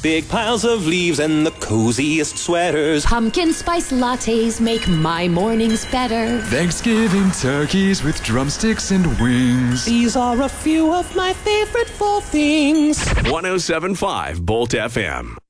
Big piles of leaves and the coziest sweaters. Pumpkin spice lattes make my mornings better. Thanksgiving turkeys with drumsticks and wings. These are a few of my favorite fall things. 107.5 Bolt FM.